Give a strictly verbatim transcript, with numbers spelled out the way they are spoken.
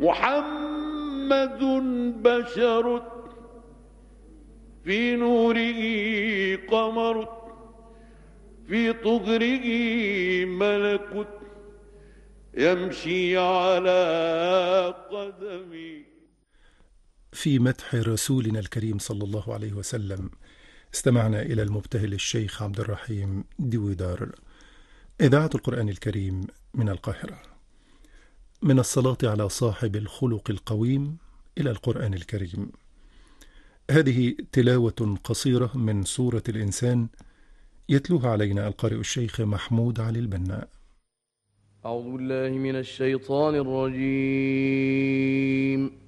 محمد بشر في نوره قمر في طهره ملك يمشي على قدمي. في مدح رسولنا الكريم صلى الله عليه وسلم استمعنا إلى المبتهل الشيخ عبد الرحيم دويدار. إذاعة القرآن الكريم من القاهرة. من الصلاة على صاحب الخلق القويم إلى القرآن الكريم. هذه تلاوة قصيرة من سورة الإنسان يتلوها علينا القارئ الشيخ محمود علي البناء. أعوذ بالله من الشيطان الرجيم.